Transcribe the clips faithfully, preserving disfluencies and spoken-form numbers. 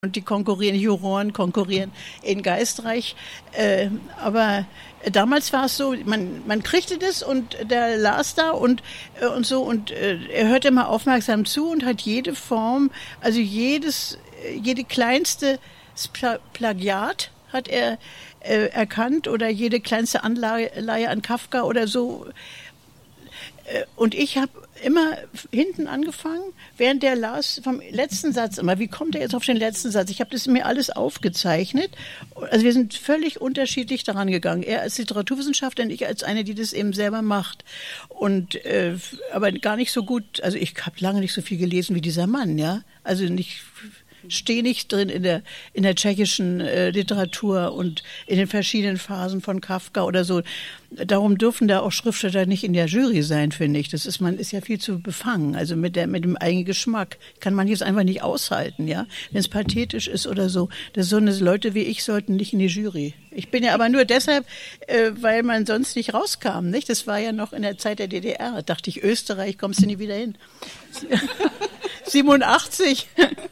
Und die konkurrieren, die Juroren konkurrieren in Geistreich. Äh, aber damals war es so, man, man kriegte das und der las da und, äh, und so und äh, er hörte immer aufmerksam zu und hat jede Form, also jedes, jede kleinste Pla- Plagiat hat er äh, erkannt oder jede kleinste Anleihe an Kafka oder so. Äh, und ich habe immer hinten angefangen, während der las vom letzten Satz immer. Wie kommt er jetzt auf den letzten Satz? Ich habe das mir alles aufgezeichnet. Also wir sind völlig unterschiedlich daran gegangen. Er als Literaturwissenschaftler und ich als eine, die das eben selber macht. Und äh, aber gar nicht so gut. Also ich habe lange nicht so viel gelesen wie dieser Mann, ja. Also nicht stehe nicht drin in der in der tschechischen äh, Literatur und in den verschiedenen Phasen von Kafka oder so. Darum dürfen da auch Schriftsteller nicht in der Jury sein, finde ich. Das ist man ist ja viel zu befangen, also mit der mit dem eigenen Geschmack kann man jetzt einfach nicht aushalten, ja, wenn es pathetisch ist oder so. Das so eine Leute wie ich sollten nicht in die Jury. Ich bin ja aber nur deshalb, äh, weil man sonst nicht rauskam, nicht? Das war ja noch in der Zeit der D D R. Da dachte ich, Österreich, kommst du nie wieder hin. siebenundachtzig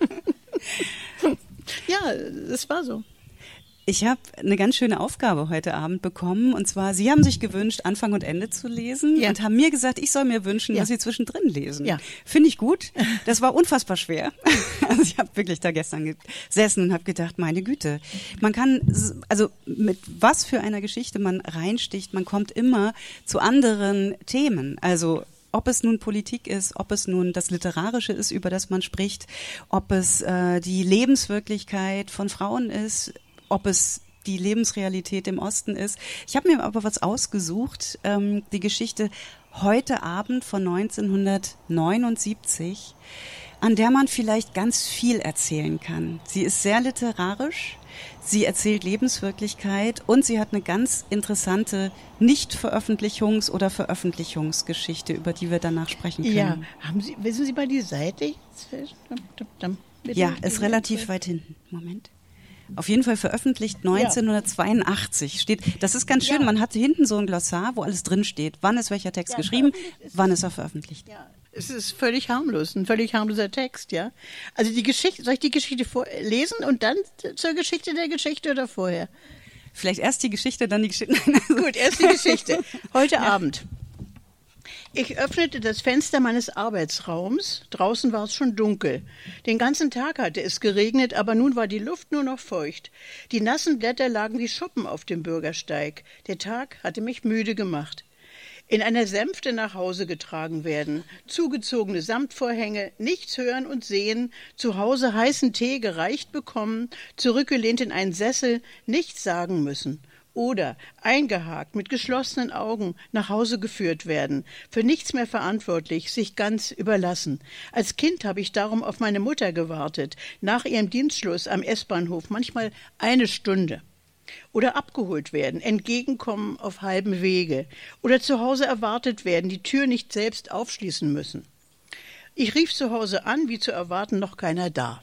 Ja, das war so. Ich habe eine ganz schöne Aufgabe heute Abend bekommen und zwar, Sie haben sich gewünscht, Anfang und Ende zu lesen ja. und haben mir gesagt, ich soll mir wünschen, ja. dass Sie zwischendrin lesen. Ja. Finde ich gut. Das war unfassbar schwer. Also ich habe wirklich da gestern gesessen und habe gedacht, meine Güte, man kann, also mit was für einer Geschichte man reinsticht, man kommt immer zu anderen Themen. Also ob es nun Politik ist, ob es nun das Literarische ist, über das man spricht, ob es äh, die Lebenswirklichkeit von Frauen ist, ob es die Lebensrealität im Osten ist. Ich habe mir aber was ausgesucht, ähm, die Geschichte Heute Abend von neunzehnhundertneunundsiebzig, an der man vielleicht ganz viel erzählen kann. Sie ist sehr literarisch. Sie erzählt Lebenswirklichkeit und sie hat eine ganz interessante Nicht-Veröffentlichungs- oder Veröffentlichungsgeschichte, über die wir danach sprechen können. Ja, haben Sie, wissen Sie mal die Seite? Ja, ist relativ weit hinten. Moment. Auf jeden Fall veröffentlicht neunzehnhundertzweiundachtzig. Steht, das ist ganz schön, ja. Man hat hinten so ein Glossar, wo alles drin steht. Wann ist welcher Text ja, geschrieben, ist wann ist er veröffentlicht. Ja. Es ist völlig harmlos, ein völlig harmloser Text, ja. Also die Geschichte, soll ich die Geschichte vorlesen und dann zur Geschichte der Geschichte oder vorher? Vielleicht erst die Geschichte, dann die Geschichte. Gut, erst die Geschichte. Heute ja. Abend. Ich öffnete das Fenster meines Arbeitsraums. Draußen war es schon dunkel. Den ganzen Tag hatte es geregnet, aber nun war die Luft nur noch feucht. Die nassen Blätter lagen wie Schuppen auf dem Bürgersteig. Der Tag hatte mich müde gemacht. In einer Sänfte nach Hause getragen werden, zugezogene Samtvorhänge, nichts hören und sehen, zu Hause heißen Tee gereicht bekommen, zurückgelehnt in einen Sessel, nichts sagen müssen. Oder eingehakt mit geschlossenen Augen nach Hause geführt werden, für nichts mehr verantwortlich, sich ganz überlassen. Als Kind habe ich darum auf meine Mutter gewartet, nach ihrem Dienstschluss am S-Bahnhof, manchmal eine Stunde. Oder abgeholt werden, entgegenkommen auf halbem Wege. Oder zu Hause erwartet werden, die Tür nicht selbst aufschließen müssen. Ich rief zu Hause an, wie zu erwarten, noch keiner da.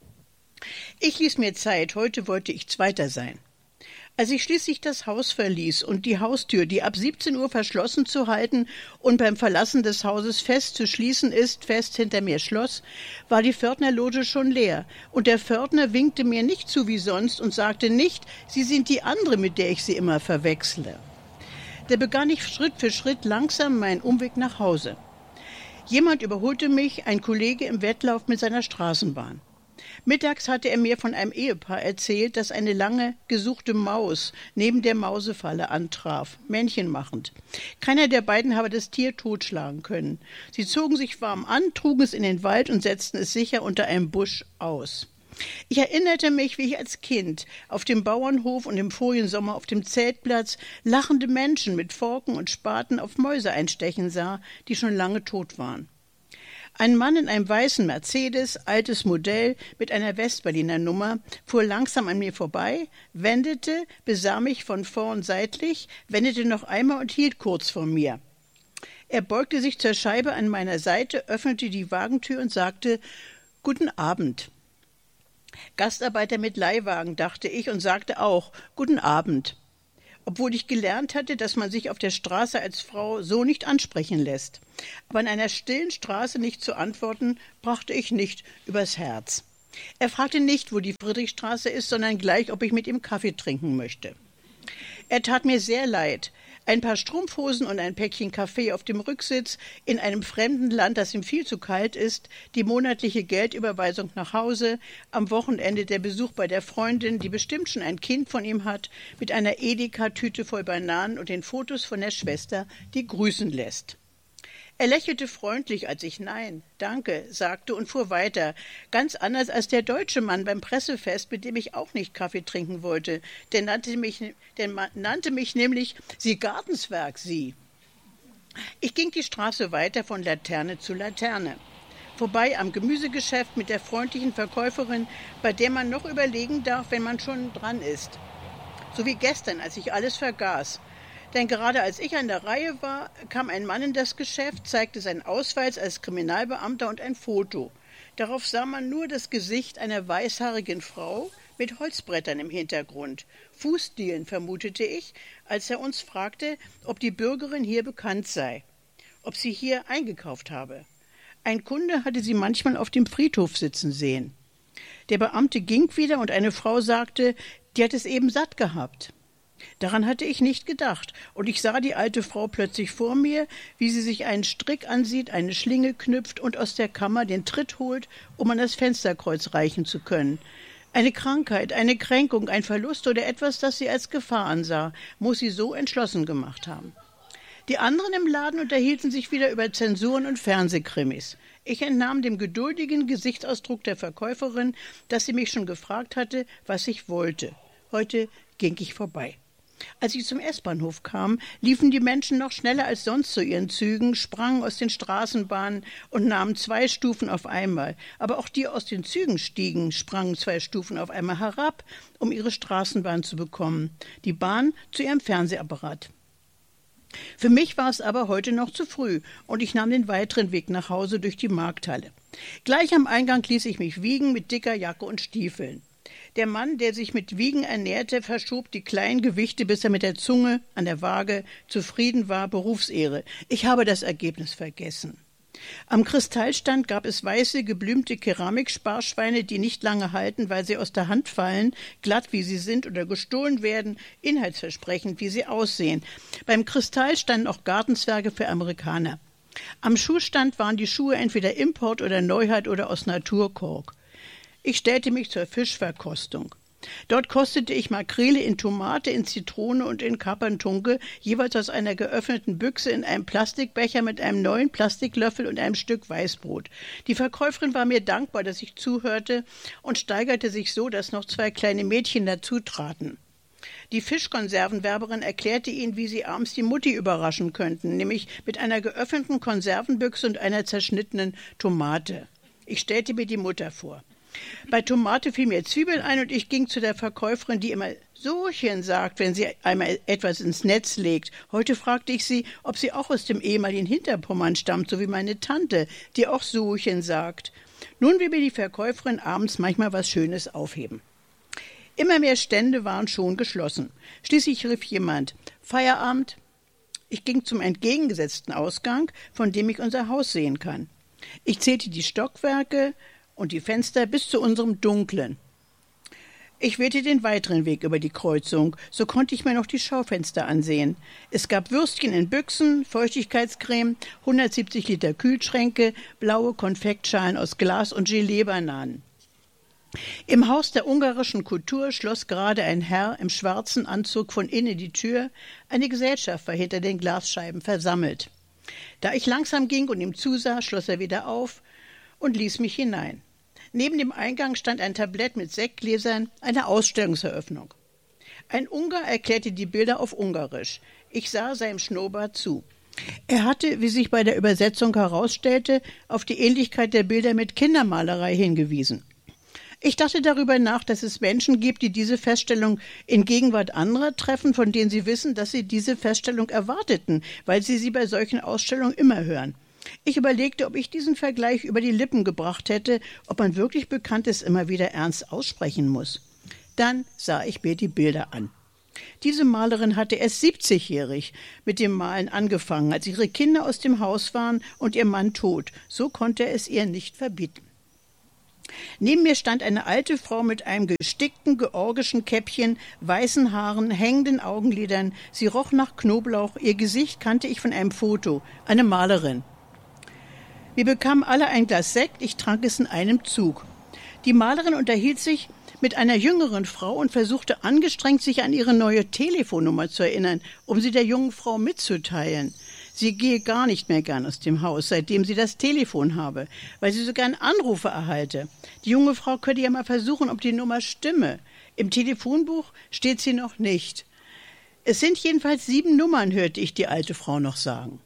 Ich ließ mir Zeit, heute wollte ich Zweiter sein. Als ich schließlich das Haus verließ und die Haustür, die ab siebzehn Uhr verschlossen zu halten und beim Verlassen des Hauses fest zu schließen ist, fest hinter mir schloss, war die Pförtnerloge schon leer und der Pförtner winkte mir nicht zu wie sonst und sagte nicht, Sie sind die andere, mit der ich Sie immer verwechsle. Da begann ich Schritt für Schritt langsam meinen Umweg nach Hause. Jemand überholte mich, ein Kollege im Wettlauf mit seiner Straßenbahn. Mittags hatte er mir von einem Ehepaar erzählt, das eine lange gesuchte Maus neben der Mausefalle antraf, Männchen machend. Keiner der beiden habe das Tier totschlagen können. Sie zogen sich warm an, trugen es in den Wald und setzten es sicher unter einem Busch aus. Ich erinnerte mich, wie ich als Kind auf dem Bauernhof und im vorigen Sommer auf dem Zeltplatz lachende Menschen mit Forken und Spaten auf Mäuse einstechen sah, die schon lange tot waren. Ein Mann in einem weißen Mercedes, altes Modell, mit einer Westberliner Nummer, fuhr langsam an mir vorbei, wendete, besah mich von vorn seitlich, wendete noch einmal und hielt kurz vor mir. Er beugte sich zur Scheibe an meiner Seite, öffnete die Wagentür und sagte, »Guten Abend.« Gastarbeiter mit Leihwagen, dachte ich und sagte auch, »Guten Abend«. Obwohl ich gelernt hatte, dass man sich auf der Straße als Frau so nicht ansprechen lässt. Aber in einer stillen Straße nicht zu antworten, brachte ich nicht übers Herz. Er fragte nicht, wo die Friedrichstraße ist, sondern gleich, ob ich mit ihm Kaffee trinken möchte. Er tat mir sehr leid. Ein paar Strumpfhosen und ein Päckchen Kaffee auf dem Rücksitz, in einem fremden Land, das ihm viel zu kalt ist, die monatliche Geldüberweisung nach Hause, am Wochenende der Besuch bei der Freundin, die bestimmt schon ein Kind von ihm hat, mit einer Edeka-Tüte voll Bananen und den Fotos von der Schwester, die grüßen lässt. Er lächelte freundlich, als ich Nein, danke, sagte und fuhr weiter. Ganz anders als der deutsche Mann beim Pressefest, mit dem ich auch nicht Kaffee trinken wollte. Der nannte mich, der nannte mich nämlich Sie Gartenswerk, Sie. Ich ging die Straße weiter von Laterne zu Laterne. Vorbei am Gemüsegeschäft mit der freundlichen Verkäuferin, bei der man noch überlegen darf, wenn man schon dran ist. So wie gestern, als ich alles vergaß. Denn gerade als ich an der Reihe war, kam ein Mann in das Geschäft, zeigte seinen Ausweis als Kriminalbeamter und ein Foto. Darauf sah man nur das Gesicht einer weißhaarigen Frau mit Holzbrettern im Hintergrund. Fußdielen, vermutete ich, als er uns fragte, ob die Bürgerin hier bekannt sei, ob sie hier eingekauft habe. Ein Kunde hatte sie manchmal auf dem Friedhof sitzen sehen. Der Beamte ging wieder und eine Frau sagte, die hat es eben satt gehabt. Daran hatte ich nicht gedacht, und ich sah die alte Frau plötzlich vor mir, wie sie sich einen Strick ansieht, eine Schlinge knüpft und aus der Kammer den Tritt holt, um an das Fensterkreuz reichen zu können. Eine Krankheit, eine Kränkung, ein Verlust oder etwas, das sie als Gefahr ansah, muss sie so entschlossen gemacht haben. Die anderen im Laden unterhielten sich wieder über Zensuren und Fernsehkrimis. Ich entnahm dem geduldigen Gesichtsausdruck der Verkäuferin, dass sie mich schon gefragt hatte, was ich wollte. Heute ging ich vorbei. Als ich zum S-Bahnhof kam, liefen die Menschen noch schneller als sonst zu ihren Zügen, sprangen aus den Straßenbahnen und nahmen zwei Stufen auf einmal. Aber auch die aus den Zügen stiegen, sprangen zwei Stufen auf einmal herab, um ihre Straßenbahn zu bekommen, die Bahn zu ihrem Fernsehapparat. Für mich war es aber heute noch zu früh, und ich nahm den weiteren Weg nach Hause durch die Markthalle. Gleich am Eingang ließ ich mich wiegen mit dicker Jacke und Stiefeln. Der Mann, der sich mit Wiegen ernährte, verschob die kleinen Gewichte, bis er mit der Zunge an der Waage zufrieden war. Berufsehre. Ich habe das Ergebnis vergessen. Am Kristallstand gab es weiße, geblümte Keramiksparschweine, die nicht lange halten, weil sie aus der Hand fallen, glatt wie sie sind oder gestohlen werden, inhaltsversprechend wie sie aussehen. Beim Kristall standen auch Gartenzwerge für Amerikaner. Am Schuhstand waren die Schuhe entweder Import oder Neuheit oder aus Naturkork. Ich stellte mich zur Fischverkostung. Dort kostete ich Makrele in Tomate, in Zitrone und in Kaperntunke, jeweils aus einer geöffneten Büchse in einem Plastikbecher mit einem neuen Plastiklöffel und einem Stück Weißbrot. Die Verkäuferin war mir dankbar, dass ich zuhörte, und steigerte sich so, dass noch zwei kleine Mädchen dazu traten. Die Fischkonservenwerberin erklärte ihnen, wie sie abends die Mutti überraschen könnten, nämlich mit einer geöffneten Konservenbüchse und einer zerschnittenen Tomate. Ich stellte mir die Mutter vor. Bei Tomate fiel mir Zwiebeln ein, und ich ging zu der Verkäuferin, die immer Sochen sagt, wenn sie einmal etwas ins Netz legt. Heute fragte ich sie, ob sie auch aus dem ehemaligen Hinterpommern stammt, so wie meine Tante, die auch Sochen sagt. Nun will mir die Verkäuferin abends manchmal was Schönes aufheben. Immer mehr Stände waren schon geschlossen. Schließlich rief jemand, Feierabend. Ich ging zum entgegengesetzten Ausgang, von dem ich unser Haus sehen kann. Ich zählte die Stockwerke und die Fenster bis zu unserem Dunklen. Ich wählte den weiteren Weg über die Kreuzung, so konnte ich mir noch die Schaufenster ansehen. Es gab Würstchen in Büchsen, Feuchtigkeitscreme, hundertsiebzig Liter Kühlschränke, blaue Konfektschalen aus Glas und Gelee-Bananen. Im Haus der ungarischen Kultur schloss gerade ein Herr im schwarzen Anzug von innen die Tür. Eine Gesellschaft war hinter den Glasscheiben versammelt. Da ich langsam ging und ihm zusah, schloss er wieder auf und ließ mich hinein. Neben dem Eingang stand ein Tablett mit Sektgläsern, eine Ausstellungseröffnung. Ein Ungar erklärte die Bilder auf Ungarisch. Ich sah seinem Schnurrbart zu. Er hatte, wie sich bei der Übersetzung herausstellte, auf die Ähnlichkeit der Bilder mit Kindermalerei hingewiesen. Ich dachte darüber nach, dass es Menschen gibt, die diese Feststellung in Gegenwart anderer treffen, von denen sie wissen, dass sie diese Feststellung erwarteten, weil sie sie bei solchen Ausstellungen immer hören. Ich überlegte, ob ich diesen Vergleich über die Lippen gebracht hätte, ob man wirklich Bekanntes immer wieder ernst aussprechen muss. Dann sah ich mir die Bilder an. Diese Malerin hatte erst siebzigjährig mit dem Malen angefangen, als ihre Kinder aus dem Haus waren und ihr Mann tot. So konnte er es ihr nicht verbieten. Neben mir stand eine alte Frau mit einem gestickten georgischen Käppchen, weißen Haaren, hängenden Augenlidern. Sie roch nach Knoblauch. Ihr Gesicht kannte ich von einem Foto. Eine Malerin. Wir bekamen alle ein Glas Sekt. Ich trank es in einem Zug. Die Malerin unterhielt sich mit einer jüngeren Frau und versuchte angestrengt, sich an ihre neue Telefonnummer zu erinnern, um sie der jungen Frau mitzuteilen. Sie gehe gar nicht mehr gern aus dem Haus, seitdem sie das Telefon habe, weil sie so gern Anrufe erhalte. Die junge Frau könnte ja mal versuchen, ob die Nummer stimme. Im Telefonbuch steht sie noch nicht. Es sind jedenfalls sieben Nummern, hörte ich die alte Frau noch sagen.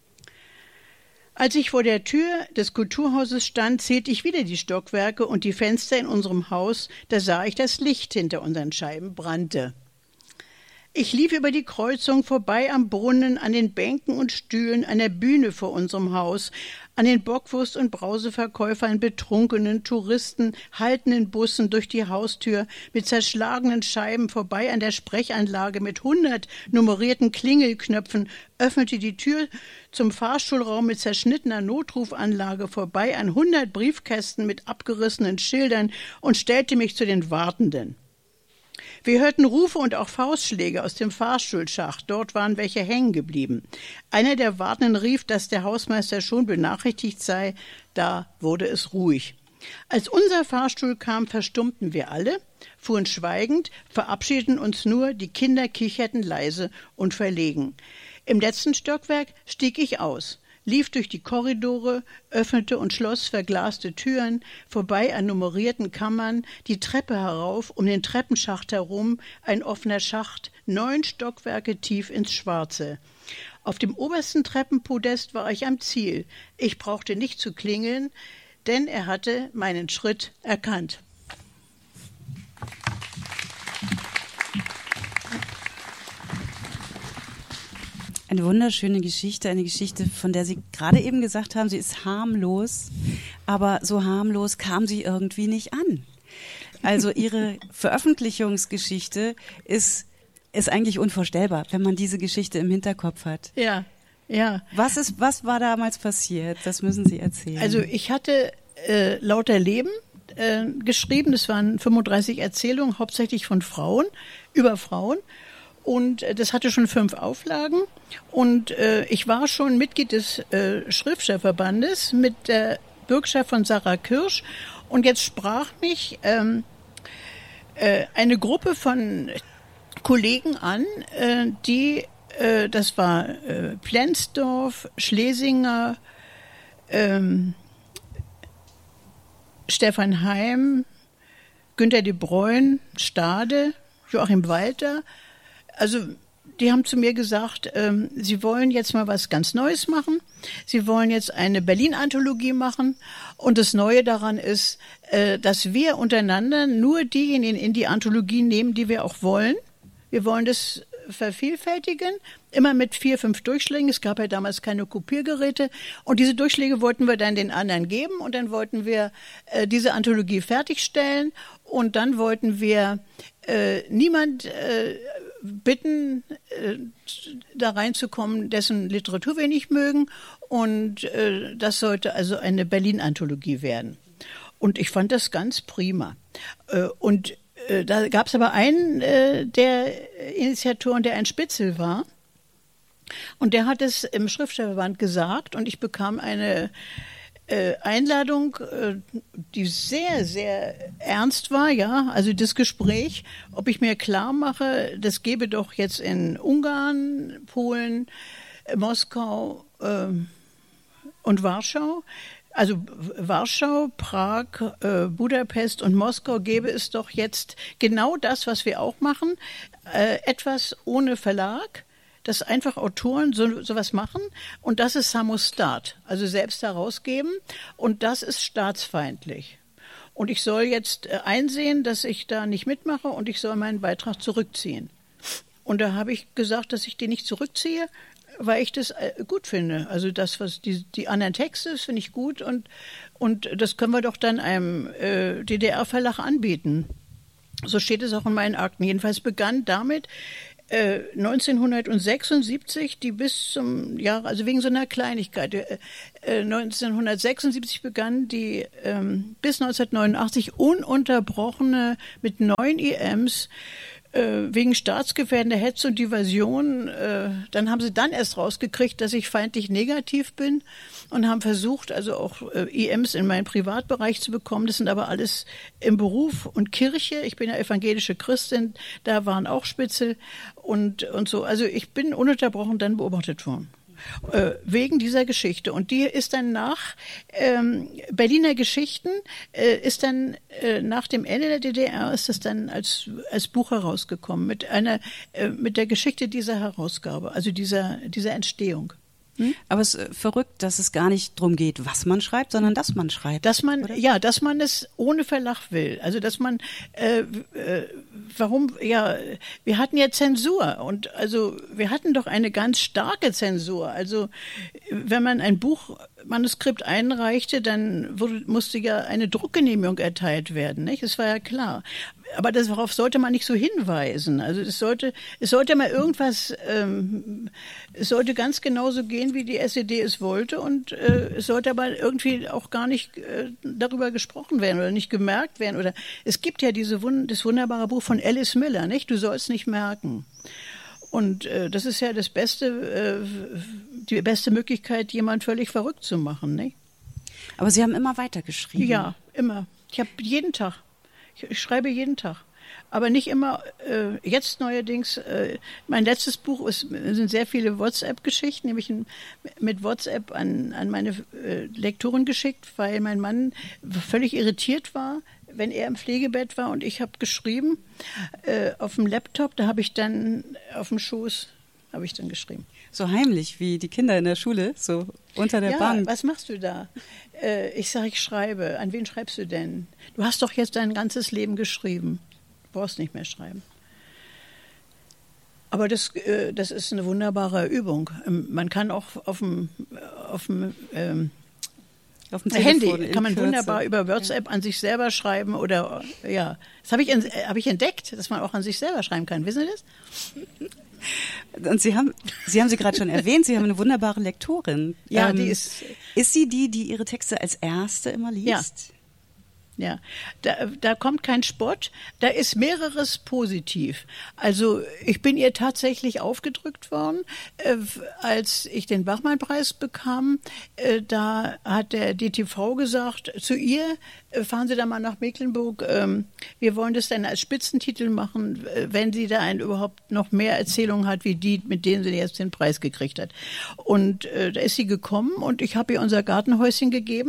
Als ich vor der Tür des Kulturhauses stand, zählte ich wieder die Stockwerke und die Fenster in unserem Haus. Da sah ich, das Licht hinter unseren Scheiben brannte. Ich lief über die Kreuzung vorbei am Brunnen, an den Bänken und Stühlen, an der Bühne vor unserem Haus, an den Bockwurst- und Brauseverkäufern, betrunkenen Touristen, haltenden Bussen durch die Haustür, mit zerschlagenen Scheiben vorbei an der Sprechanlage mit hundert nummerierten Klingelknöpfen, öffnete die Tür zum Fahrstuhlraum mit zerschnittener Notrufanlage vorbei an hundert Briefkästen mit abgerissenen Schildern und stellte mich zu den Wartenden. Wir hörten Rufe und auch Faustschläge aus dem Fahrstuhlschacht. Dort waren welche hängen geblieben. Einer der Wartenden rief, dass der Hausmeister schon benachrichtigt sei. Da wurde es ruhig. Als unser Fahrstuhl kam, verstummten wir alle, fuhren schweigend, verabschiedeten uns nur, die Kinder kicherten leise und verlegen. Im letzten Stockwerk stieg ich aus, lief durch die Korridore, öffnete und schloss verglaste Türen, vorbei an nummerierten Kammern, die Treppe herauf, um den Treppenschacht herum, ein offener Schacht, neun Stockwerke tief ins Schwarze. Auf dem obersten Treppenpodest war ich am Ziel. Ich brauchte nicht zu klingeln, denn er hatte meinen Schritt erkannt. Eine wunderschöne Geschichte, eine Geschichte, von der Sie gerade eben gesagt haben, sie ist harmlos, aber so harmlos kam sie irgendwie nicht an. Also Ihre Veröffentlichungsgeschichte ist, ist eigentlich unvorstellbar, wenn man diese Geschichte im Hinterkopf hat. Ja, ja. Was ist, was war damals passiert? Das müssen Sie erzählen. Also ich hatte äh, Lauter Leben äh, geschrieben, das waren fünfunddreißig Erzählungen, hauptsächlich von Frauen, über Frauen. Und das hatte schon fünf Auflagen. Und äh, ich war schon Mitglied des äh, Schriftstellerverbandes mit der Bürgschaft von Sarah Kirsch. Und jetzt sprach mich ähm, äh, eine Gruppe von Kollegen an, äh, die, äh, das war äh, Plenzdorf, Schlesinger, ähm, Stefan Heim, Günter de Bruyne, Stade, Joachim Walter. Also die haben zu mir gesagt, ähm, sie wollen jetzt mal was ganz Neues machen. Sie wollen jetzt eine Berlin-Anthologie machen. Und das Neue daran ist, äh, dass wir untereinander nur diejenigen in die Anthologie nehmen, die wir auch wollen. Wir wollen das vervielfältigen, immer mit vier, fünf Durchschlägen. Es gab ja damals keine Kopiergeräte. Und diese Durchschläge wollten wir dann den anderen geben. Und dann wollten wir äh, diese Anthologie fertigstellen. Und dann wollten wir äh, niemand äh, bitten, äh, da reinzukommen, dessen Literatur wir nicht mögen. Und äh, das sollte also eine Berlin-Anthologie werden. Und ich fand das ganz prima. Äh, und äh, da gab es aber einen äh, der Initiatoren, der ein Spitzel war. Und der hat es im Schriftstellerverband gesagt. Und ich bekam eine Äh, Einladung, äh, die sehr, sehr ernst war, ja, also das Gespräch, ob ich mir klar mache, das gäbe doch jetzt in Ungarn, Polen, äh, Moskau äh, und Warschau, also Warschau, Prag, äh, Budapest und Moskau gäbe es doch jetzt genau das, was wir auch machen, äh, etwas ohne Verlag, dass einfach Autoren so sowas machen und das ist Samostat, also selbst herausgeben und das ist staatsfeindlich. Und ich soll jetzt einsehen, dass ich da nicht mitmache und ich soll meinen Beitrag zurückziehen. Und da habe ich gesagt, dass ich den nicht zurückziehe, weil ich das gut finde. Also das, was die, die anderen Texte, das finde ich gut und, und das können wir doch dann einem äh, D D R-Verlag anbieten. So steht es auch in meinen Akten. Jedenfalls begann damit, Äh, neunzehnhundertsechsundsiebzig, die bis zum Jahr, also wegen so einer Kleinigkeit, äh, neunzehnhundertsechsundsiebzig begann die ähm, bis neunzehnhundertneunundachtzig ununterbrochene mit neun I Ms äh, wegen staatsgefährdender Hetze und Diversion. Äh, dann haben sie dann erst rausgekriegt, dass ich feindlich negativ bin und haben versucht, also auch äh, I Ms in meinen Privatbereich zu bekommen. Das sind aber alles im Beruf und Kirche. Ich bin ja evangelische Christin, da waren auch Spitzel und, und so. Also ich bin ununterbrochen dann beobachtet worden. Äh, wegen dieser Geschichte. Und die ist dann nach ähm, Berliner Geschichten, äh, ist dann äh, nach dem Ende der D D R, ist das dann als, als Buch herausgekommen, mit einer, äh, mit der Geschichte dieser Herausgabe, also dieser, dieser Entstehung. Hm? Aber es ist verrückt, dass es gar nicht darum geht, was man schreibt, sondern dass man schreibt. Dass man, oder? ja, dass man es ohne Verlag will. Also, dass man, äh, äh, warum, ja, wir hatten ja Zensur und also, wir hatten doch eine ganz starke Zensur. Also, wenn man ein Buchmanuskript einreichte, dann wurde, musste ja eine Druckgenehmigung erteilt werden, nicht? Das war ja klar. Aber das, darauf sollte man nicht so hinweisen. Also es sollte, es sollte mal irgendwas, ähm, es sollte ganz genauso gehen, wie die S E D es wollte, und äh, es sollte aber irgendwie auch gar nicht äh, darüber gesprochen werden oder nicht gemerkt werden. Oder es gibt ja diese Wund- das wunderbare Buch von Alice Miller, nicht? Du sollst nicht merken. Und äh, das ist ja das beste, äh, die beste Möglichkeit, jemand völlig verrückt zu machen, nicht? Aber Sie haben immer weitergeschrieben. Ja, immer. Ich habe jeden Tag. Ich schreibe jeden Tag, aber nicht immer, äh, jetzt neuerdings, äh, mein letztes Buch ist, sind sehr viele WhatsApp-Geschichten, nämlich ein, mit WhatsApp an, an meine äh, Lektorin geschickt, weil mein Mann völlig irritiert war, wenn er im Pflegebett war, und ich habe geschrieben äh, auf dem Laptop, da habe ich dann auf dem Schoß, habe ich dann geschrieben. So heimlich wie die Kinder in der Schule, so unter der ja, Bank. Was machst du da? Äh, ich sage, ich schreibe. An wen schreibst du denn? Du hast doch jetzt dein ganzes Leben geschrieben. Du brauchst nicht mehr schreiben. Aber das, äh, das ist eine wunderbare Übung. Ähm, man kann auch auf dem, auf dem ähm, Auf dem Handy Telefon kann man Kürze. wunderbar über WhatsApp ja. an sich selber schreiben oder ja, das habe ich, hab ich entdeckt, dass man auch an sich selber schreiben kann. Wissen Sie das? Und Sie haben, Sie haben sie gerade schon erwähnt, Sie haben eine wunderbare Lektorin. Ja, ähm, die ist. Ist sie die, die ihre Texte als erste immer liest? Ja. Ja, da, da kommt kein Spott, da ist mehreres positiv. Also ich bin ihr tatsächlich aufgedrückt worden, äh, als ich den Bachmann-Preis bekam. Äh, da hat der D T V gesagt, zu ihr, äh, fahren Sie da mal nach Mecklenburg, ähm, wir wollen das dann als Spitzentitel machen, äh, wenn sie da ein, überhaupt noch mehr Erzählungen hat, wie die, mit denen sie jetzt den Preis gekriegt hat. Und äh, da ist sie gekommen und ich habe ihr unser Gartenhäuschen gegeben.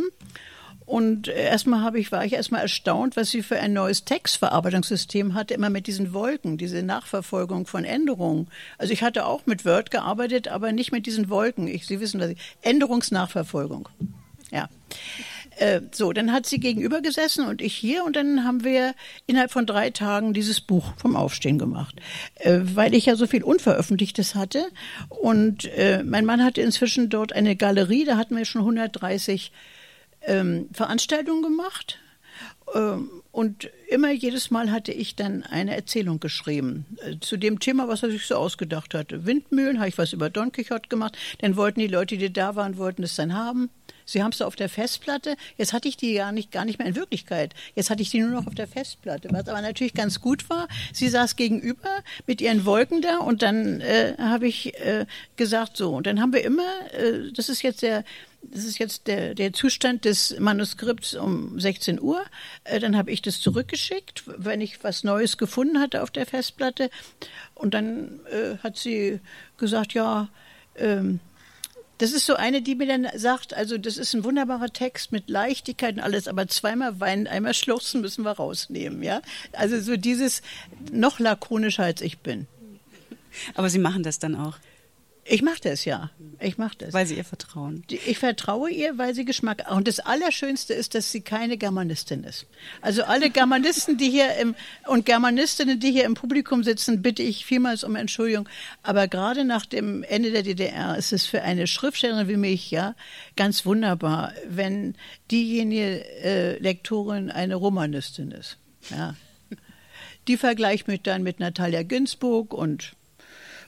Und erstmal habe ich, war ich erstmal erstaunt, was sie für ein neues Textverarbeitungssystem hatte, immer mit diesen Wolken, diese Nachverfolgung von Änderungen. Also ich hatte auch mit Word gearbeitet, aber nicht mit diesen Wolken. Ich, Sie wissen, was ich, Änderungsnachverfolgung. Ja. Äh, so, dann hat sie gegenüber gesessen und ich hier, und dann haben wir innerhalb von drei Tagen dieses Buch vom Aufstehen gemacht, äh, weil ich ja so viel Unveröffentlichtes hatte. Und äh, mein Mann hatte inzwischen dort eine Galerie, da hatten wir schon hundertdreißig Ähm, Veranstaltungen gemacht, ähm, und immer jedes Mal hatte ich dann eine Erzählung geschrieben äh, zu dem Thema, was er sich so ausgedacht hatte. Windmühlen, habe ich was über Don Quixote gemacht, dann wollten die Leute, die da waren, wollten es dann haben. Sie haben es auf der Festplatte, jetzt hatte ich die ja nicht, gar nicht mehr in Wirklichkeit, jetzt hatte ich die nur noch auf der Festplatte, was aber natürlich ganz gut war. Sie saß gegenüber mit ihren Wolken da, und dann äh, habe ich äh, gesagt, so, und dann haben wir immer, äh, das ist jetzt der Das ist jetzt der, der Zustand des Manuskripts um sechzehn Uhr. Äh, dann habe ich das zurückgeschickt, wenn ich was Neues gefunden hatte auf der Festplatte. Und dann äh, hat sie gesagt, ja, ähm, das ist so eine, die mir dann sagt, also das ist ein wunderbarer Text mit Leichtigkeit und alles, aber zweimal weinen, einmal schluchzen müssen wir rausnehmen. Ja? Also so dieses noch lakonischer, als ich bin. Aber Sie machen das dann auch? Ich mache das, ja. Ich mache das. Weil Sie ihr vertrauen. Ich vertraue ihr, weil sie Geschmack... Und das Allerschönste ist, dass sie keine Germanistin ist. Also alle Germanisten, die hier im und Germanistinnen, die hier im Publikum sitzen, bitte ich vielmals um Entschuldigung. Aber gerade nach dem Ende der D D R ist es für eine Schriftstellerin wie mich ja ganz wunderbar, wenn diejenige äh, Lektorin eine Romanistin ist. Ja. Die vergleicht mich dann mit Natalia Ginzburg und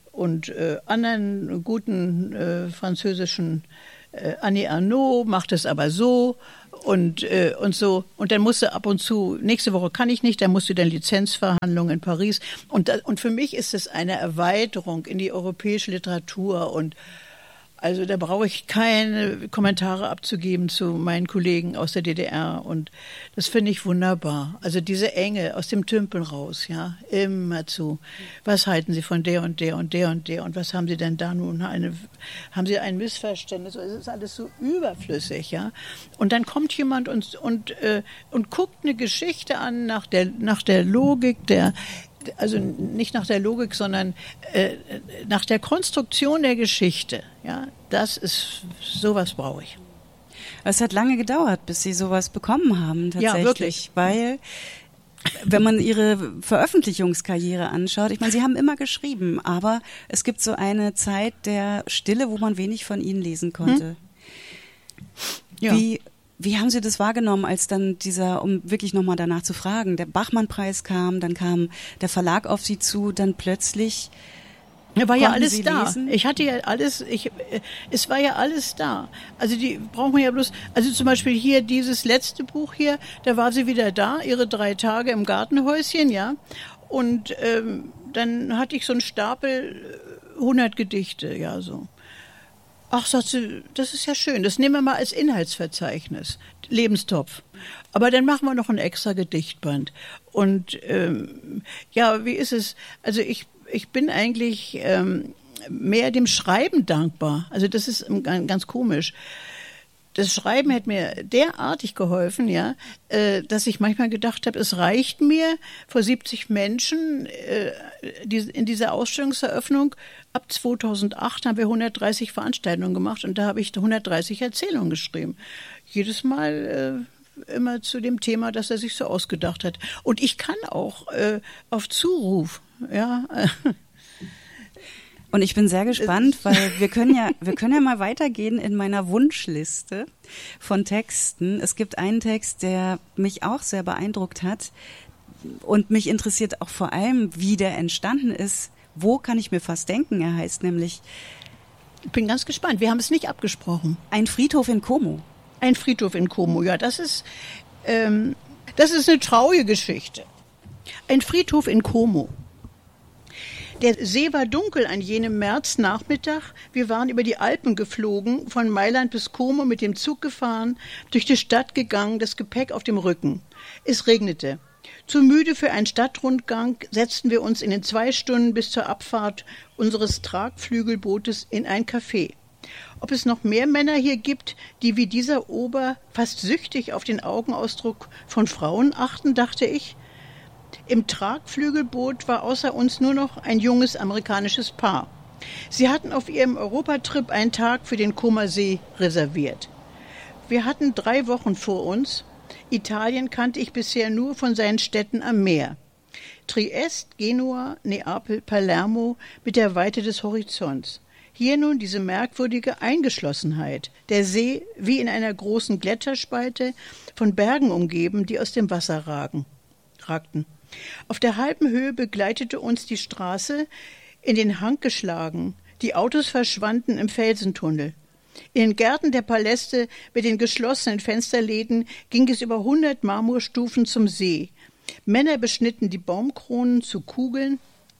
und äh, anderen guten äh, französischen äh, Annie Arnaud macht es aber so und, äh, und so. Und dann musst du ab und zu, nächste Woche kann ich nicht, dann musst du dann Lizenzverhandlungen in Paris. Und, da, und für mich ist es eine Erweiterung in die europäische Literatur und also da brauche ich keine Kommentare abzugeben zu meinen Kollegen aus der D D R und das finde ich wunderbar. Also diese Enge aus dem Tümpel raus, ja, immer zu. Was halten Sie von der und der und der und der und was haben Sie denn da nun? Eine, haben Sie ein Missverständnis? Es ist alles so überflüssig, ja. Und dann kommt jemand und und äh, und guckt eine Geschichte an nach der nach der Logik der Also nicht nach der Logik, sondern äh, nach der Konstruktion der Geschichte. Ja, das ist, sowas brauche ich. Es hat lange gedauert, bis Sie sowas bekommen haben, tatsächlich. Ja, wirklich. Weil, wenn man Ihre Veröffentlichungskarriere anschaut, ich meine, Sie haben immer geschrieben, aber es gibt so eine Zeit der Stille, wo man wenig von Ihnen lesen konnte. Hm? Ja. Wie Wie haben Sie das wahrgenommen, als dann dieser, um wirklich nochmal danach zu fragen, der Bachmann-Preis kam, dann kam der Verlag auf Sie zu, dann plötzlich Ja, war ja alles Sie da. lesen? Ich hatte ja alles, ich, es war ja alles da. Also die brauchen wir ja bloß, also zum Beispiel hier dieses letzte Buch hier, da war sie wieder da, ihre drei Tage im Gartenhäuschen, ja. Und ähm, dann hatte ich so einen Stapel, hundert Gedichte, ja so. Ach, sagt sie, das ist ja schön. Das nehmen wir mal als Inhaltsverzeichnis, Lebenstopf. Aber dann machen wir noch ein extra Gedichtband. Und ähm, ja, wie ist es? Also ich ich bin eigentlich ähm, mehr dem Schreiben dankbar. Also das ist ganz komisch. Das Schreiben hat mir derartig geholfen, ja, äh, dass ich manchmal gedacht habe, es reicht mir vor siebzig Menschen äh, die, in dieser Ausstellungseröffnung. Ab zweitausendacht haben wir hundertdreißig Veranstaltungen gemacht und da habe ich hundertdreißig Erzählungen geschrieben. Jedes Mal äh, immer zu dem Thema, das er sich so ausgedacht hat. Und ich kann auch äh, auf Zuruf, ja. Und ich bin sehr gespannt, weil wir können ja, wir können ja mal weitergehen in meiner Wunschliste von Texten. Es gibt einen Text, der mich auch sehr beeindruckt hat und mich interessiert auch vor allem, wie der entstanden ist. Wo kann ich mir fast denken? Er heißt nämlich. Ich bin ganz gespannt. Wir haben es nicht abgesprochen. Ein Friedhof in Como. Ein Friedhof in Como. Ja, das ist, ähm, das ist eine traurige Geschichte. Ein Friedhof in Como. Der See war dunkel an jenem Märznachmittag. Wir waren über die Alpen geflogen, von Mailand bis Como mit dem Zug gefahren, durch die Stadt gegangen, das Gepäck auf dem Rücken. Es regnete. Zu müde für einen Stadtrundgang setzten wir uns in den zwei Stunden bis zur Abfahrt unseres Tragflügelbootes in ein Café. Ob es noch mehr Männer hier gibt, die wie dieser Ober fast süchtig auf den Augenausdruck von Frauen achten, dachte ich. Im Tragflügelboot war außer uns nur noch ein junges amerikanisches Paar. Sie hatten auf ihrem Europatrip einen Tag für den Comer See reserviert. Wir hatten drei Wochen vor uns. Italien kannte ich bisher nur von seinen Städten am Meer. Triest, Genua, Neapel, Palermo mit der Weite des Horizonts. Hier nun diese merkwürdige Eingeschlossenheit. Der See wie in einer großen Gletscherspalte, von Bergen umgeben, die aus dem Wasser ragen, ragten. Auf der halben Höhe begleitete uns die Straße in den Hang geschlagen. Die Autos verschwanden im Felsentunnel. In den Gärten der Paläste mit den geschlossenen Fensterläden ging es über hundert Marmorstufen zum See. Männer beschnitten die Baumkronen zu Kugeln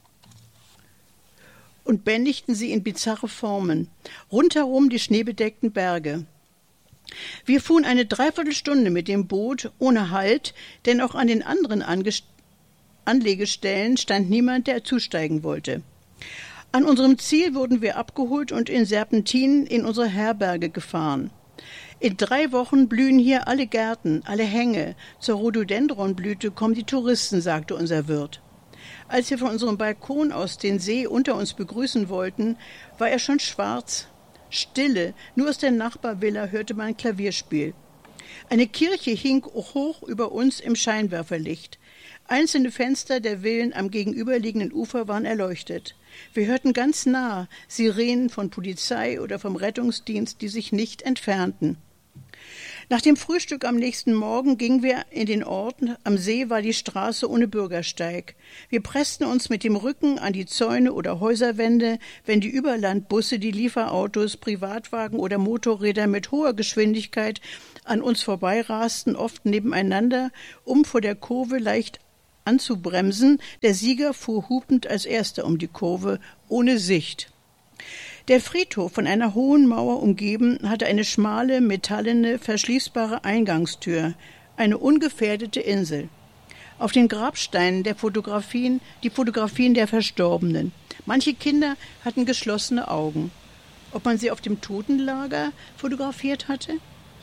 und bändigten sie in bizarre Formen. Rundherum die schneebedeckten Berge. Wir fuhren eine Dreiviertelstunde mit dem Boot ohne Halt, denn auch an den anderen Angest- Anlegestellen stand niemand, der zusteigen wollte. An unserem Ziel wurden wir abgeholt und in Serpentinen in unsere Herberge gefahren. In drei Wochen blühen hier alle Gärten, alle Hänge. Zur Rhododendronblüte kommen die Touristen, sagte unser Wirt. Als wir von unserem Balkon aus den See unter uns begrüßen wollten, war er schon schwarz. Stille, nur aus der Nachbarvilla hörte man Klavierspiel. Eine Kirche hing hoch über uns im Scheinwerferlicht. Einzelne Fenster der Villen am gegenüberliegenden Ufer waren erleuchtet. Wir hörten ganz nah Sirenen von Polizei oder vom Rettungsdienst, die sich nicht entfernten. Nach dem Frühstück am nächsten Morgen gingen wir in den Ort. Am See war die Straße ohne Bürgersteig. Wir pressten uns mit dem Rücken an die Zäune oder Häuserwände, wenn die Überlandbusse, die Lieferautos, Privatwagen oder Motorräder mit hoher Geschwindigkeit an uns vorbeirasten, oft nebeneinander, um vor der Kurve leicht anzubremsen. Der Sieger fuhr hupend als Erster um die Kurve, ohne Sicht. Der Friedhof, von einer hohen Mauer umgeben, hatte eine schmale, metallene, verschließbare Eingangstür, eine ungefährdete Insel. Auf den Grabsteinen der Fotografien, die Fotografien der Verstorbenen. Manche Kinder hatten geschlossene Augen. Ob man sie auf dem Totenlager fotografiert hatte?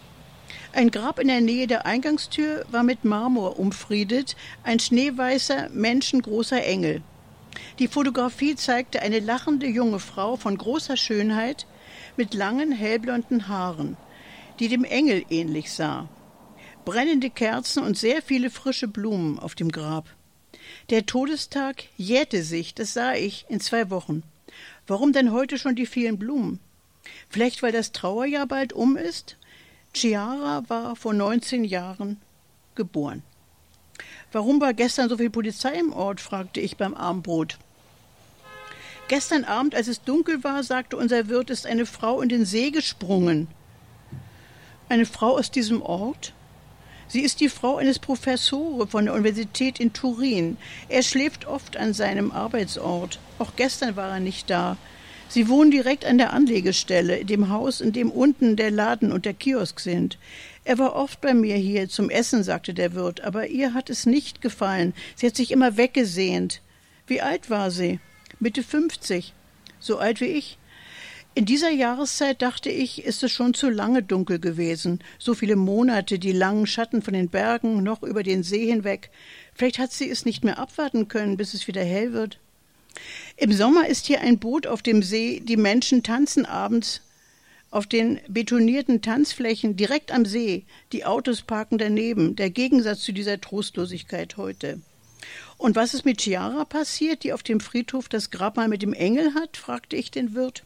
Ein Grab in der Nähe der Eingangstür war mit Marmor umfriedet, ein schneeweißer, menschengroßer Engel. Die Fotografie zeigte eine lachende junge Frau von großer Schönheit mit langen, hellblonden Haaren, die dem Engel ähnlich sah. Brennende Kerzen und sehr viele frische Blumen auf dem Grab. Der Todestag jährte sich, das sah ich, in zwei Wochen. Warum denn heute schon die vielen Blumen? Vielleicht, weil das Trauerjahr bald um ist? Chiara war vor neunzehn Jahren geboren. Warum war gestern so viel Polizei im Ort, fragte ich beim Abendbrot. Gestern Abend, als es dunkel war, sagte unser Wirt, ist eine Frau in den See gesprungen. Eine Frau aus diesem Ort? Sie ist die Frau eines Professors von der Universität in Turin. Er schläft oft an seinem Arbeitsort. Auch gestern war er nicht da. Sie wohnen direkt an der Anlegestelle, in dem Haus, in dem unten der Laden und der Kiosk sind. Er war oft bei mir hier zum Essen, sagte der Wirt, aber ihr hat es nicht gefallen. Sie hat sich immer weggesehnt. Wie alt war sie? Mitte fünfzig. So alt wie ich. In dieser Jahreszeit, dachte ich, ist es schon zu lange dunkel gewesen. So viele Monate, die langen Schatten von den Bergen, noch über den See hinweg. Vielleicht hat sie es nicht mehr abwarten können, bis es wieder hell wird. Im Sommer ist hier ein Boot auf dem See. Die Menschen tanzen abends auf den betonierten Tanzflächen direkt am See. Die Autos parken daneben. Der Gegensatz zu dieser Trostlosigkeit heute. Und was ist mit Chiara passiert, die auf dem Friedhof das Grabmal mit dem Engel hat, fragte ich den Wirt.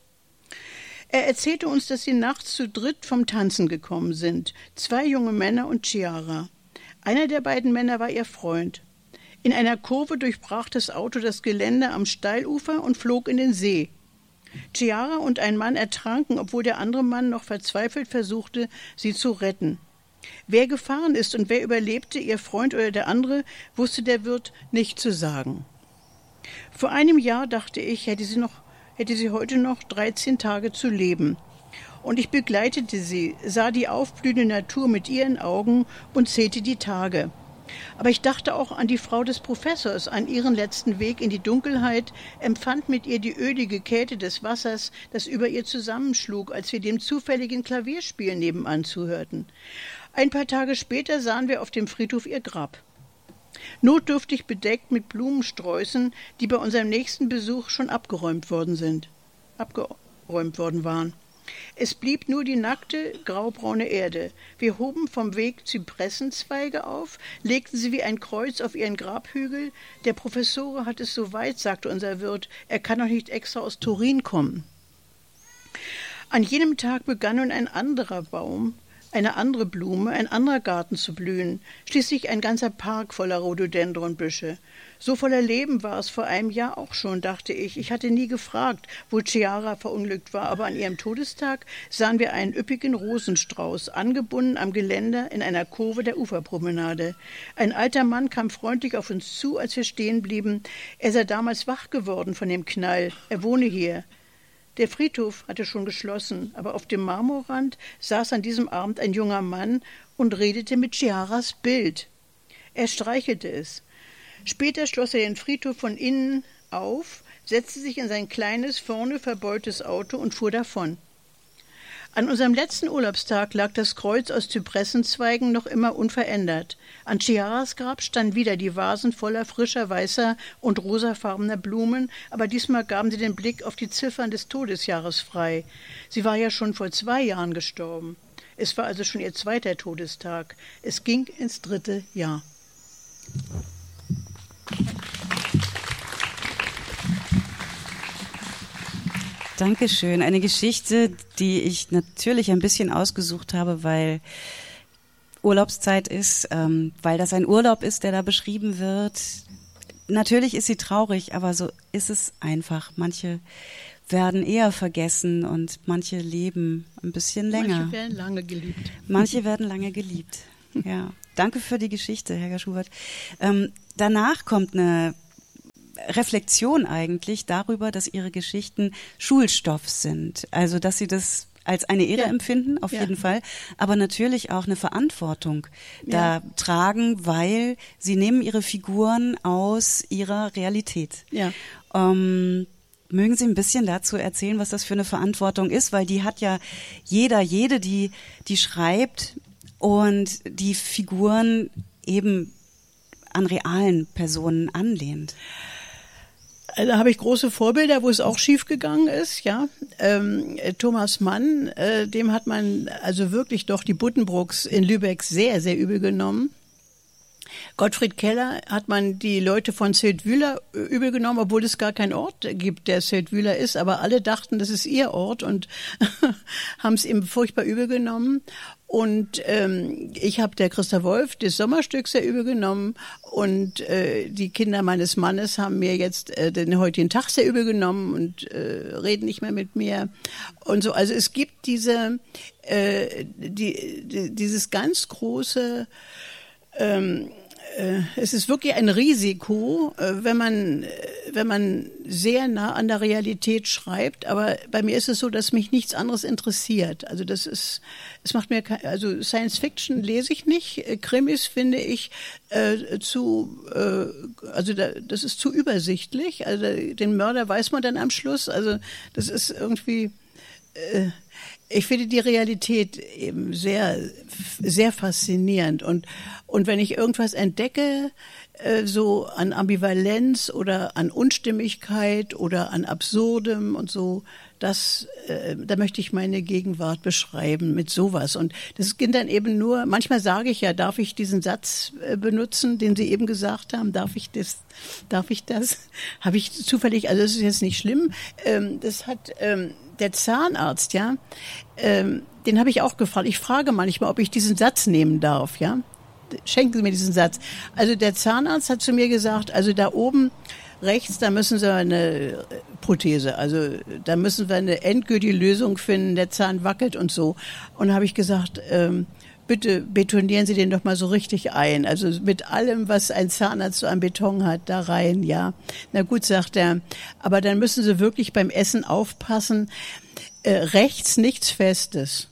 Er erzählte uns, dass sie nachts zu dritt vom Tanzen gekommen sind. Zwei junge Männer und Chiara. Einer der beiden Männer war ihr Freund. In einer Kurve durchbrach das Auto das Geländer am Steilufer und flog in den See. Chiara und ein Mann ertranken, obwohl der andere Mann noch verzweifelt versuchte, sie zu retten. Wer gefahren ist und wer überlebte, ihr Freund oder der andere, wusste der Wirt nicht zu sagen. Vor einem Jahr, dachte ich, hätte sie noch, hätte sie heute noch dreizehn Tage zu leben. Und ich begleitete sie, sah die aufblühende Natur mit ihren Augen und zählte die Tage. Aber ich dachte auch an die Frau des Professors, an ihren letzten Weg in die Dunkelheit, empfand mit ihr die ölige Kälte des Wassers, das über ihr zusammenschlug, als wir dem zufälligen Klavierspiel nebenan zuhörten. Ein paar Tage später sahen wir auf dem Friedhof ihr Grab. Notdürftig bedeckt mit Blumensträußen, die bei unserem nächsten Besuch schon abgeräumt worden sind, abgeräumt worden waren. Es blieb nur die nackte, graubraune Erde. Wir hoben vom Weg Zypressenzweige auf, legten sie wie ein Kreuz auf ihren Grabhügel. Der Professor hat es so weit, sagte unser Wirt, er kann doch nicht extra aus Turin kommen. An jenem Tag begann nun ein anderer Baum, eine andere Blume, ein anderer Garten zu blühen, schließlich ein ganzer Park voller Rhododendronbüsche. So voller Leben war es vor einem Jahr auch schon, dachte ich. Ich hatte nie gefragt, wo Chiara verunglückt war, aber an ihrem Todestag sahen wir einen üppigen Rosenstrauß, angebunden am Geländer in einer Kurve der Uferpromenade. Ein alter Mann kam freundlich auf uns zu, als wir stehen blieben. Er sei damals wach geworden von dem Knall. Er wohne hier. Der Friedhof hatte schon geschlossen, aber auf dem Marmorrand saß an diesem Abend ein junger Mann und redete mit Chiaras Bild. Er streichelte es. Später schloss er den Friedhof von innen auf, setzte sich in sein kleines, vorne verbeultes Auto und fuhr davon. An unserem letzten Urlaubstag lag das Kreuz aus Zypressenzweigen noch immer unverändert. An Chiaras Grab standen wieder die Vasen voller frischer, weißer und rosafarbener Blumen, aber diesmal gaben sie den Blick auf die Ziffern des Todesjahres frei. Sie war ja schon vor zwei Jahren gestorben. Es war also schon ihr zweiter Todestag. Es ging ins dritte Jahr. Dankeschön. Eine Geschichte, die ich natürlich ein bisschen ausgesucht habe, weil Urlaubszeit ist, ähm, weil das ein Urlaub ist, der da beschrieben wird. Natürlich ist sie traurig, aber so ist es einfach. Manche werden eher vergessen und manche leben ein bisschen länger. Manche werden lange geliebt. Manche werden lange geliebt, ja. Danke für die Geschichte, Helga Schubert. Ähm, danach kommt eine Reflexion eigentlich darüber, dass ihre Geschichten Schulstoff sind. Also, dass sie das als eine Ehre ja. empfinden, auf ja. jeden Fall, aber natürlich auch eine Verantwortung da ja. tragen, weil sie nehmen ihre Figuren aus ihrer Realität. Ja. Ähm, mögen Sie ein bisschen dazu erzählen, was das für eine Verantwortung ist, weil die hat ja jeder, jede, die, die schreibt und die Figuren eben an realen Personen anlehnt. Da habe ich große Vorbilder, wo es auch schief gegangen ist, ja. Ähm, Thomas Mann, äh, dem hat man also wirklich doch die Buddenbrooks in Lübeck sehr, sehr übel genommen. Gottfried Keller hat man die Leute von Seldwyla übel genommen, obwohl es gar keinen Ort gibt, der Seldwyla ist, aber alle dachten, das ist ihr Ort und haben es ihm furchtbar übel genommen. Und ähm, ich habe der Christa Wolf das Sommerstück sehr übel genommen und äh, die Kinder meines Mannes haben mir jetzt äh, den heutigen Tag sehr übel genommen und äh, reden nicht mehr mit mir und so. Also es gibt diese äh, die, die dieses ganz große ähm, es ist wirklich ein Risiko, wenn man, wenn man sehr nah an der Realität schreibt. Aber bei mir ist es so, dass mich nichts anderes interessiert. Also das ist, es macht mir, also Science Fiction lese ich nicht. Krimis finde ich äh, zu, äh, also da, das ist zu übersichtlich. Also den Mörder weiß man dann am Schluss. Also das ist irgendwie, äh, ich finde die Realität eben sehr, sehr faszinierend. Und, und wenn ich irgendwas entdecke, äh, so an Ambivalenz oder an Unstimmigkeit oder an Absurdem und so, das, äh, da möchte ich meine Gegenwart beschreiben mit sowas. Und das geht dann eben nur, manchmal sage ich ja, darf ich diesen Satz äh, benutzen, den Sie eben gesagt haben? Darf ich das? Darf ich das? Habe ich zufällig, also das ist jetzt nicht schlimm. Ähm, das hat, ähm, der Zahnarzt, ja, ähm, den habe ich auch gefragt. Ich frage manchmal, ob ich diesen Satz nehmen darf, ja. Schenken Sie mir diesen Satz. Also der Zahnarzt hat zu mir gesagt, also da oben rechts, da müssen Sie eine Prothese, also da müssen wir eine endgültige Lösung finden, der Zahn wackelt und so. Und da habe ich gesagt, ähm, bitte betonieren Sie den doch mal so richtig ein. Also mit allem, was ein Zahnarzt so an Beton hat, da rein, ja. Na gut, sagt er, aber dann müssen Sie wirklich beim Essen aufpassen, äh, rechts nichts Festes.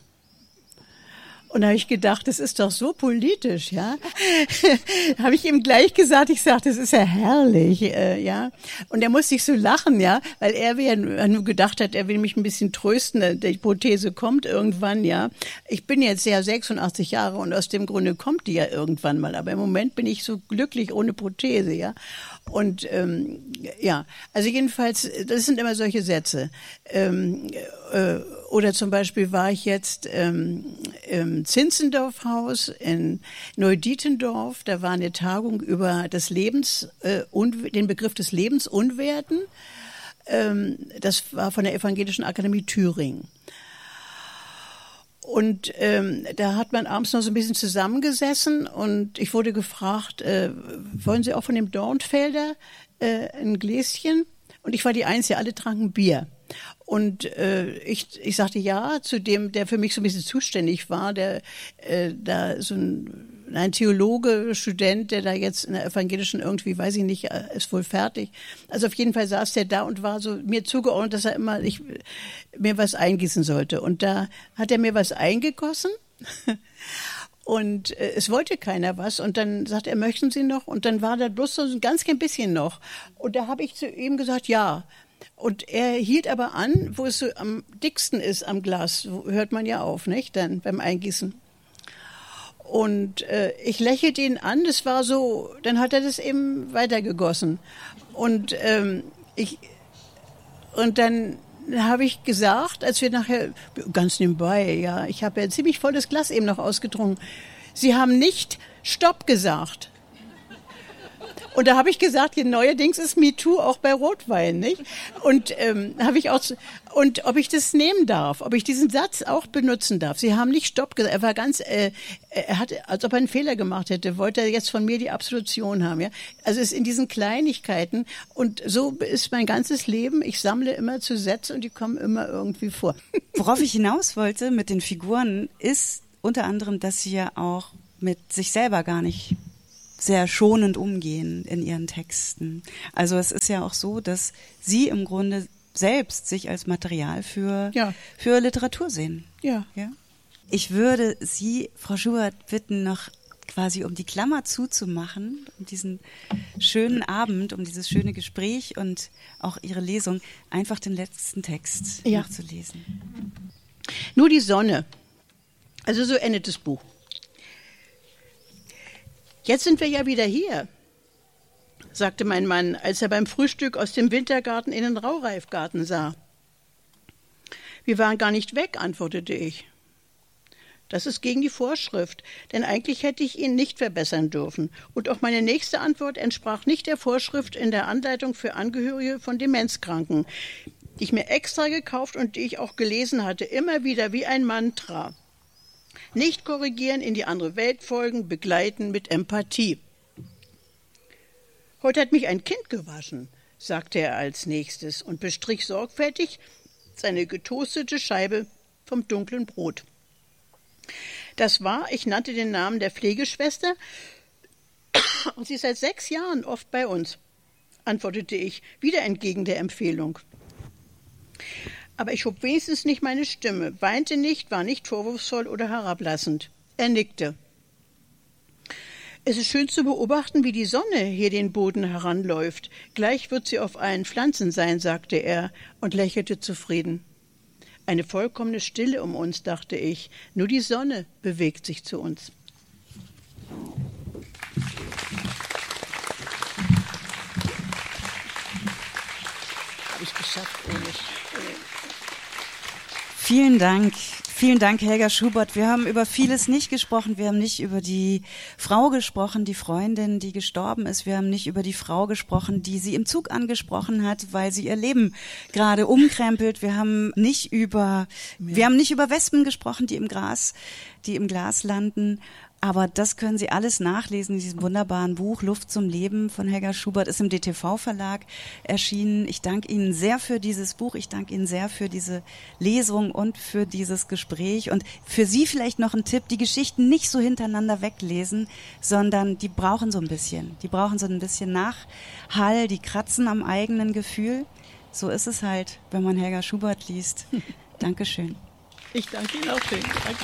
Und da habe ich gedacht, das ist doch so politisch, ja. Habe ich ihm gleich gesagt, ich sage, das ist ja herrlich, äh, ja. Und er musste sich so lachen, ja, weil er ja nur gedacht hat, er will mich ein bisschen trösten, die Prothese kommt irgendwann, ja. Ich bin jetzt ja sechsundachtzig Jahre und aus dem Grunde kommt die ja irgendwann mal. Aber im Moment bin ich so glücklich ohne Prothese, ja. Und ähm, ja, also jedenfalls, das sind immer solche Sätze. Ähm, äh, oder zum Beispiel war ich jetzt ähm, im Zinzendorf-Haus in Neudietendorf. Da war eine Tagung über das Lebens, äh, un, den Begriff des Lebensunwerten. Ähm, das war von der Evangelischen Akademie Thüringen. Und ähm, da hat man abends noch so ein bisschen zusammengesessen und ich wurde gefragt, äh, wollen Sie auch von dem Dornfelder äh, ein Gläschen? Und ich war die Einzige, alle tranken Bier. Und äh, ich, ich sagte ja zu dem, der für mich so ein bisschen zuständig war, der äh, da so ein, ein Theologe, Student, der da jetzt in der evangelischen irgendwie, weiß ich nicht, ist wohl fertig. Also auf jeden Fall saß der da und war so mir zugeordnet, dass er immer ich, mir was eingießen sollte. Und da hat er mir was eingegossen. Und äh, es wollte keiner was. Und dann sagt er, möchten Sie noch? Und dann war da bloß so ein ganz klein bisschen noch. Und da habe ich zu ihm gesagt, ja. Und er hielt aber an, wo es so am dicksten ist am Glas. So hört man ja auf, nicht? Dann beim Eingießen. Und äh, ich lächelte ihn an. Das war so, dann hat er das eben weitergegossen. Und ähm, ich, und dann habe ich gesagt, als wir nachher, ganz nebenbei, ja, ich habe ja ein ziemlich volles Glas eben noch ausgetrunken. Sie haben nicht Stopp gesagt. Und da habe ich gesagt, hier neuerdings ist MeToo auch bei Rotwein, nicht? Und ähm, habe ich auch und ob ich das nehmen darf, ob ich diesen Satz auch benutzen darf. Sie haben nicht Stopp gesagt. Er war ganz, äh, er hatte, als ob er einen Fehler gemacht hätte, wollte er jetzt von mir die Absolution haben, ja? Also es ist in diesen Kleinigkeiten und so ist mein ganzes Leben. Ich sammle immer zu Sätze und die kommen immer irgendwie vor. Worauf ich hinaus wollte mit den Figuren ist unter anderem, dass sie ja auch mit sich selber gar nicht sehr schonend umgehen in ihren Texten. Also es ist ja auch so, dass sie im Grunde selbst sich als Material für, ja. für Literatur sehen. Ja. Ja. Ich würde Sie, Frau Schubert, bitten, noch quasi um die Klammer zuzumachen, um diesen schönen Abend, um dieses schöne Gespräch und auch Ihre Lesung, einfach den letzten Text ja. noch zu lesen. Nur die Sonne. Also so endet das Buch. Jetzt sind wir ja wieder hier, sagte mein Mann, als er beim Frühstück aus dem Wintergarten in den Raureifgarten sah. Wir waren gar nicht weg, antwortete ich. Das ist gegen die Vorschrift, denn eigentlich hätte ich ihn nicht verbessern dürfen. Und auch meine nächste Antwort entsprach nicht der Vorschrift in der Anleitung für Angehörige von Demenzkranken, die ich mir extra gekauft und die ich auch gelesen hatte, immer wieder wie ein Mantra. Nicht korrigieren, in die andere Welt folgen, begleiten mit Empathie. Heute hat mich ein Kind gewaschen, sagte er als nächstes und bestrich sorgfältig seine getoastete Scheibe vom dunklen Brot. Das war, ich nannte den Namen der Pflegeschwester, und sie ist seit sechs Jahren oft bei uns, antwortete ich, wieder entgegen der Empfehlung. Aber ich hob wenigstens nicht meine Stimme, weinte nicht, war nicht vorwurfsvoll oder herablassend. Er nickte. Es ist schön zu beobachten, wie die Sonne hier den Boden heranläuft. Gleich wird sie auf allen Pflanzen sein, sagte er und lächelte zufrieden. Eine vollkommene Stille um uns, dachte ich. Nur die Sonne bewegt sich zu uns. Habe ich geschafft, ohne... Vielen Dank. Vielen Dank, Helga Schubert. Wir haben über vieles nicht gesprochen. Wir haben nicht über die Frau gesprochen, die Freundin, die gestorben ist. Wir haben nicht über die Frau gesprochen, die sie im Zug angesprochen hat, weil sie ihr Leben gerade umkrempelt. Wir haben nicht über, wir haben nicht über Wespen gesprochen, die im Gras, die im Glas landen. Aber das können Sie alles nachlesen in diesem wunderbaren Buch Luft zum Leben von Helga Schubert, ist im D T V-Verlag erschienen. Ich danke Ihnen sehr für dieses Buch, ich danke Ihnen sehr für diese Lesung und für dieses Gespräch. Und für Sie vielleicht noch ein Tipp, die Geschichten nicht so hintereinander weglesen, sondern die brauchen so ein bisschen. Die brauchen so ein bisschen Nachhall, die kratzen am eigenen Gefühl. So ist es halt, wenn man Helga Schubert liest. Dankeschön. Ich danke Ihnen auch schön. Danke.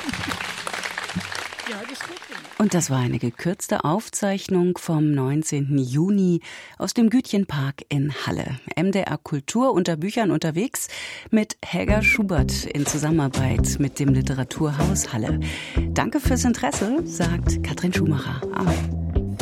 Und das war eine gekürzte Aufzeichnung vom neunzehnten Juni aus dem Gütchenpark in Halle. M D R Kultur unter Büchern unterwegs mit Helga Schubert in Zusammenarbeit mit dem Literaturhaus Halle. Danke fürs Interesse, sagt Katrin Schumacher. Amen.